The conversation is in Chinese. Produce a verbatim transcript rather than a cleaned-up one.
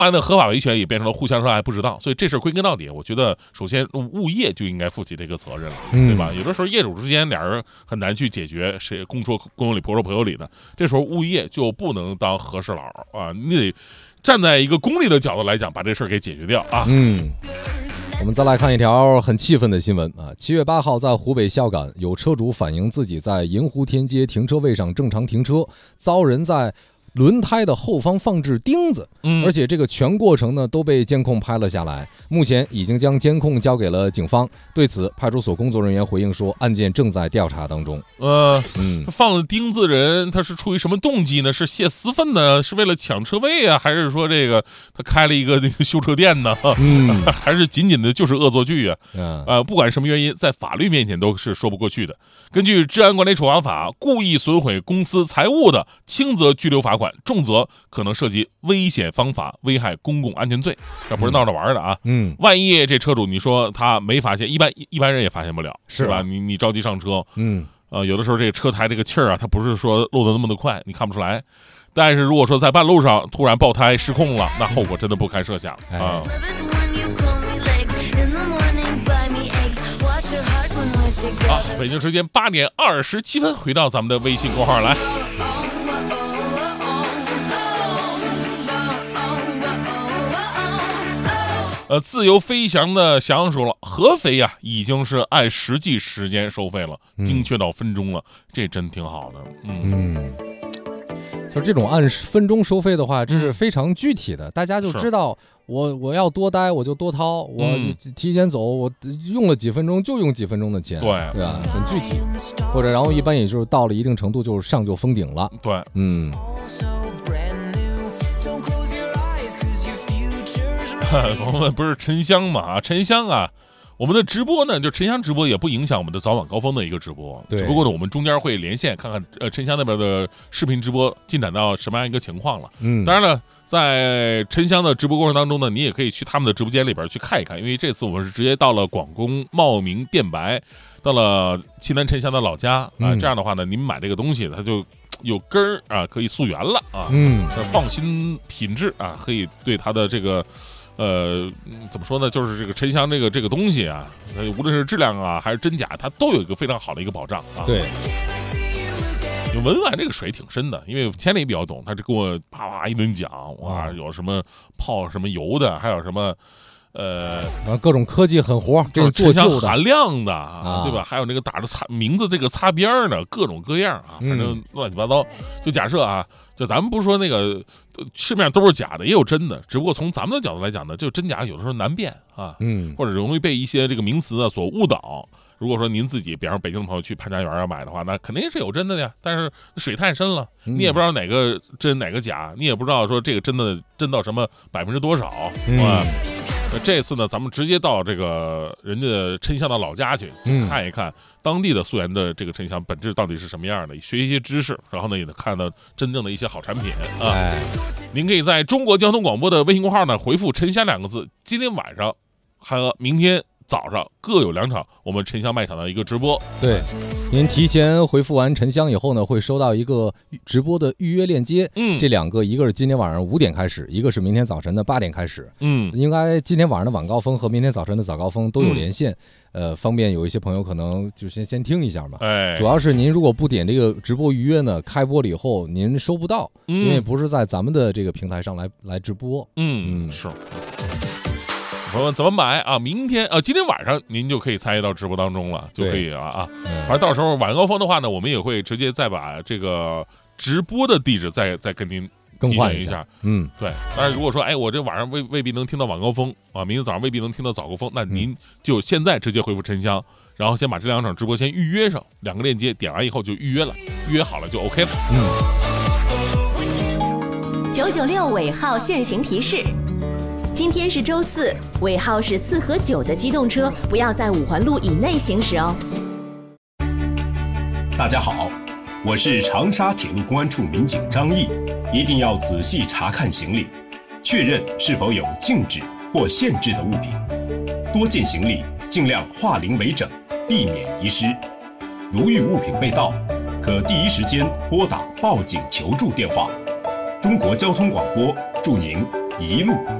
按的合法维权也变成了互相伤害不值当，所以这事归根到底，我觉得首先物业就应该负起这个责任了， 嗯、 对吧？有的时候业主之间俩人很难去解决，谁公说公有理，婆说婆有理的，这时候物业就不能当和事佬啊，你得站在一个公利的角度来讲，把这事儿给解决掉啊。 嗯。我们再来看一条很气愤的新闻啊！七月八号，在湖北孝感，有车主反映自己在银湖天街停车位上正常停车，遭人在轮胎的后方放置钉子， 嗯， 而且这个全过程呢都被监控拍了下来。目前已经将监控交给了警方。对此，派出所工作人员回应说，案件正在调查当中。 呃， 嗯， 放钉子人他是出于什么动机呢？是泄私愤呢？是为了抢车位啊？还是说这个他开了一个那个修车店呢？嗯，还是仅仅的就是恶作剧啊？ 嗯， 呃，不管什么原因，在法律面前都是说不过去的。根据《治安管理处罚法》，故意损毁公司财物的，轻则拘留罚款，重则可能涉及危险方法危害公共安全罪。这不是闹着玩的啊！嗯，万一这车主你说他没发现，一般一般人也发现不了，是吧？你你着急上车，嗯，呃，有的时候这个车台这个气儿啊，它不是说漏的那么的快，你看不出来。但是如果说在半路上突然爆胎失控了，那后果真的不堪设想啊！好，北京时间八点二十七分，回到咱们的微信公号来。呃，自由飞翔的翔说了，合肥呀、啊、已经是按实际时间收费了，精确到分钟了，嗯、这真挺好的。嗯， 嗯就这种按分钟收费的话，这是非常具体的，大家就知道我我要多待我就多掏，我提前走，我用了几分钟就用几分钟的钱， 对对吧？很具体，或者然后一般也就是到了一定程度就上就封顶了。 对， 嗯。 我们不是沉香嘛啊，沉香啊，我们的直播呢，就沉香直播也不影响我们的早晚高峰的一个直播，只不过呢，我们中间会连线看看呃沉香那边的视频直播进展到什么样一个情况了。嗯，当然了，在沉香的直播过程当中呢，你也可以去他们的直播间里边去看一看，因为这次我们是直接到了广东茂名电白，到了西南沉香的老家啊、呃，这样的话呢，你们买这个东西，它就有根儿啊，可以溯源了啊，嗯，放心品质啊，可以对它的这个。呃，怎么说呢？就是这个沉香这个这个东西啊，无论是质量啊还是真假，它都有一个非常好的一个保障啊。 对， 文玩这个水挺深的，因为千里比较懂，他就跟我啪啪一顿讲，哇，有什么泡什么油的，还有什么。呃， 各种科技狠活，这是做旧的含量的啊，对吧？还有那个打着擦名字这个擦边的，各种各样啊，反正乱七八糟。就假设啊，就咱们不是说那个市面上都是假的，也有真的，只不过从咱们的角度来讲呢，就真假有的时候难辨啊，嗯，或者容易被一些这个名词啊所误导。如果说您自己，比方北京的朋友去潘家园要买的话，那肯定是有真的呀，但是水太深了，你也不知道哪个真哪个假，你也不知道说这个真的真到什么百分之多少啊。那这次呢，咱们直接到这个人家沉香的老家去，看一看当地的溯源的这个沉香本质到底是什么样的，学一些知识，然后呢，也能看到真正的一些好产品啊。哎、您可以在中国交通广播的微信公号呢回复“沉香”两个字，今天晚上和明天早上各有两场我们沉香卖场的一个直播。 对，您提前回复完沉香以后呢，会收到一个直播的预约链接。嗯，这两个一个是今天晚上五点开始，一个是明天早晨的八点开始。嗯，应该今天晚上的晚高峰和明天早晨的早高峰都有连线。嗯、呃，方便有一些朋友可能就先先听一下嘛。哎，主要是您如果不点这个直播预约呢，开播了以后您收不到，嗯、因为不是在咱们的这个平台上来来直播。 嗯嗯，是。朋友们怎么买啊？明天啊，今天晚上您就可以参与到直播当中了，就可以了啊。反正到时候晚高峰的话呢，我们也会直接再把这个直播的地址再再跟您提醒一下。嗯，对。当然，如果说哎，我这晚上未未必能听到晚高峰啊，明天早上未必能听到早高峰，那您就现在直接回复沉香，然后先把这两场直播先预约上，两个链接点完以后就预约了，预约好了就 OK 了。 嗯。九九六尾号限行提示。今天是周四，尾号是四和九的机动车不要在五环路以内行驶哦。 大家好，我是长沙铁路公安处民警张毅，一定要仔细查看行李，确认是否有禁止或限制的物品。多件行李尽量化零为整，避免遗失。如遇物品被盗，可第一时间拨打报警求助电话。中国交通广播祝您一路